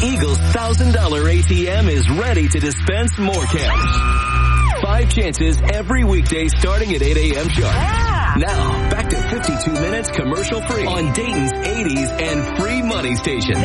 Eagles $1,000 ATM is ready to dispense more cash. 5 chances every weekday starting at 8 a.m. sharp. Yeah. Now, back to 52 minutes commercial free on Dayton's 80s and free money station.